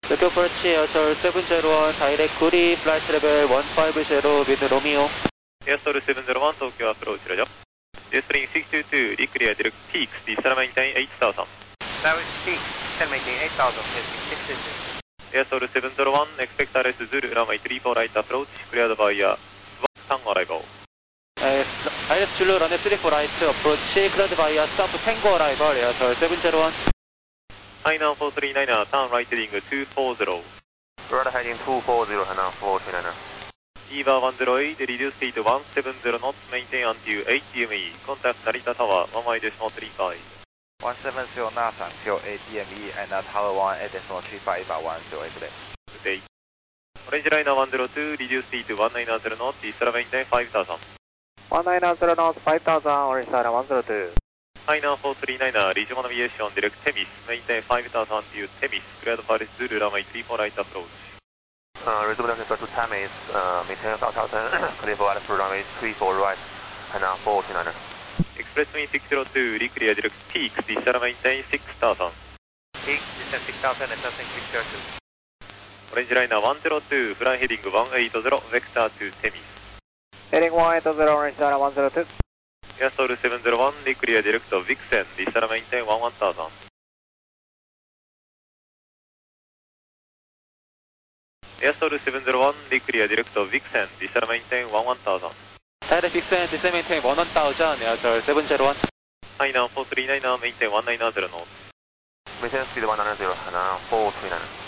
Look approach Airsol 701, direct Kuri, flight level 150 with Romeo. Airsol 701, Tokyo approach, Roger. Jetstream 622, declare direct peaks, descend maintain 8000. Direct peaks, descend maintain 8000, testing 622. Airsol 701, expect RS Zulu, runway 34 right approach, cleared by Tango arrival. IS Zulu, runway 34 right approach, cleared via stop Tango arrival, Airsol 701. Hainan 439, turn right heading 240. Right heading 240, Hainan 439. EVA 108, reduce speed to 170 knots, maintain until 8 DME. Contact Narita Tower, 1Y.35. 170 knots until 8 DME and Tower 1.35 about 108 today. Good day. Orange Liner 102, reduce speed to 190 knots, descend maintain 5000. 190 knots, 5000, Orange Liner 102. Hainan 439, regional aviation, direct Temis, maintain 5000 until Temis, cleared for Zulu, runway 34 right approach. Resume transfer to Temis, maintain 5000, clear for runway 34 right, Hainan 439. Expressway 602, declare direct peaks, descend maintain 6000. Peaks, descend 6000 and testing 602. Orange Liner 102, fly heading 180, vector to Temis. Heading 180, Orange Liner 102. Airsol 701, declare direct Vixen, descend maintain 1000. Airsol 701, declare direct Vixen, descend maintain 1000. Direct Vixen, descend maintain 1000, Airsol 701. Hainan 439, maintain 190 knots. Maintain speed 190, Hainan 439.